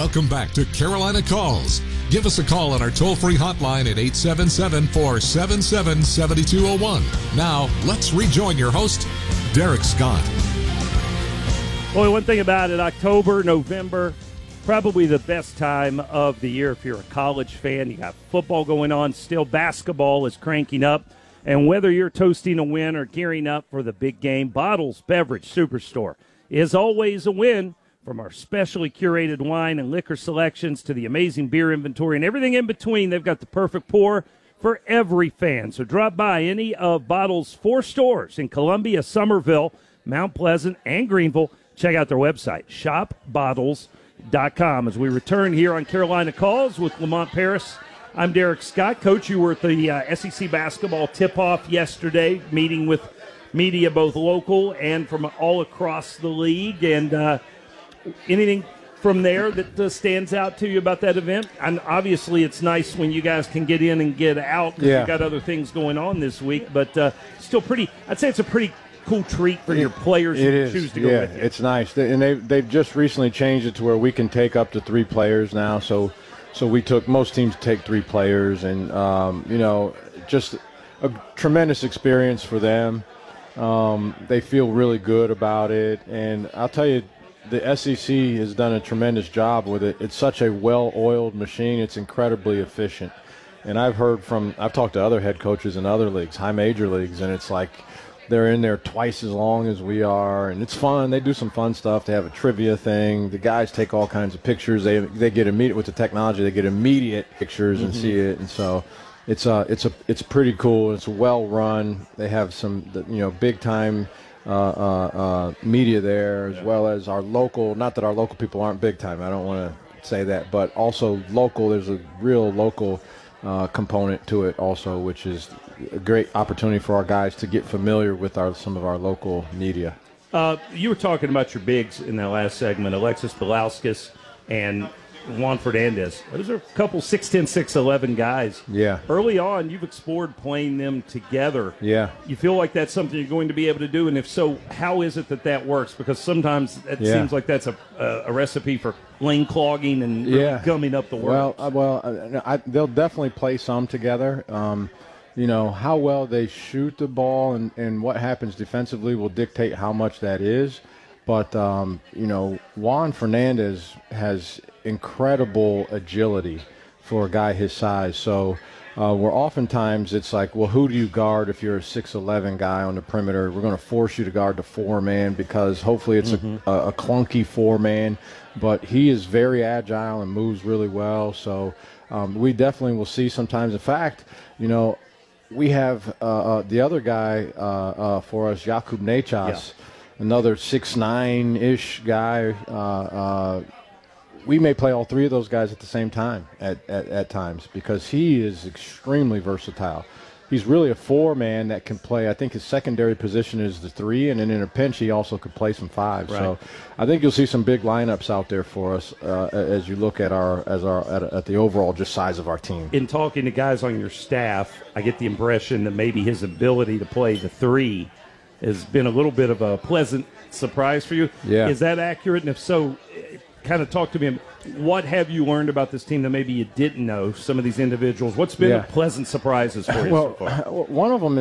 Welcome back to Carolina Calls. Give us a call on our toll-free hotline at 877-477-7201. Now, let's rejoin your host, Derek Scott. Boy, one thing about it, October, November, probably the best time of the year if you're a college fan. You got football going on still. Basketball is cranking up. And whether you're toasting a win or gearing up for the big game, Bottles Beverage Superstore is always a win. From our specially curated wine and liquor selections to the amazing beer inventory and everything in between, they've got the perfect pour for every fan. So drop by any of Bottles' 4 stores in Columbia, Somerville, Mount Pleasant, and Greenville. Check out their website, shopbottles.com. As we return here on Carolina Calls with Lamont Paris, I'm Derek Scott. Coach, you were at the SEC basketball tip-off yesterday, meeting with media both local and from all across the league. And anything from there that stands out to you about that event? And obviously it's nice when you guys can get in and get out because you've got other things going on this week. But still I'd say it's a pretty cool treat for your players who choose to go with you. It's nice. And they've just recently changed it to where we can take up to 3 players now. So most teams take 3 players. And, just a tremendous experience for them. They feel really good about it. And I'll tell you, the SEC has done a tremendous job with it. It's such a well-oiled machine. It's incredibly efficient. And I've talked to other head coaches in other leagues, high major leagues, and it's like they're in there twice as long as we are. And it's fun. They do some fun stuff. They have a trivia thing. The guys take all kinds of pictures. They get immediate with the technology. They get immediate pictures and see it. And so it's pretty cool. It's well run. They have some big-time media there, as well as our local, not that our local people aren't big time, I don't want to say that, but also local. There's a real local component to it also, which is a great opportunity for our guys to get familiar with some of our local media. You were talking about your bigs in that last segment, Alexis Belauskas and Juan Fernandez. Those are a couple 6'10", 6'11" guys. Yeah. Early on, you've explored playing them together. Yeah. You feel like that's something you're going to be able to do, and if so, how is it that works? Because sometimes it seems like that's a recipe for lane clogging and really gumming up the works. They'll definitely play some together. How well they shoot the ball and what happens defensively will dictate how much that is. But, Juan Fernandez has incredible agility for a guy his size. So where oftentimes it's like, well, who do you guard if you're a 6'11" guy on the perimeter? We're going to force you to guard the 4-man because hopefully it's a clunky 4-man. But he is very agile and moves really well. So we definitely will see sometimes. In fact, we have the other guy for us, Jakub Nechas, another 6'9"-ish guy. We may play all 3 of those guys at the same time at times because he is extremely versatile. He's really a 4-man that can play. I think his secondary position is the 3, and then in a pinch he also could play some 5. Right. So I think you'll see some big lineups out there for us as you look at the overall just size of our team. In talking to guys on your staff, I get the impression that maybe his ability to play the 3 has been a little bit of a pleasant surprise for you. Yeah. Is that accurate? And if so, kind of talk to me. What have you learned about this team that maybe you didn't know, some of these individuals? What's been pleasant surprises for you so far? One of them